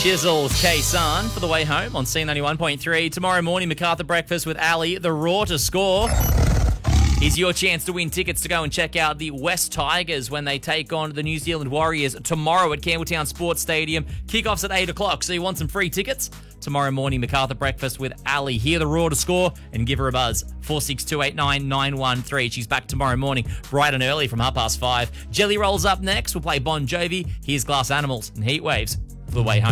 Chisels, K-Sun for the way home on C91.3. Tomorrow morning, MacArthur Breakfast with Ali, the Raw to score. Is your chance to win tickets to go and check out the West Tigers when they take on the New Zealand Warriors tomorrow at Campbelltown Sports Stadium. Kickoff's at 8 o'clock, so you want some free tickets? Tomorrow morning, MacArthur Breakfast with Ali. Hear the Raw to score and give her a buzz. 46289 She's back tomorrow morning, bright and early from 5:30. Jelly Rolls up next. We'll play Bon Jovi. Here's Glass Animals and Heat Waves for the way home.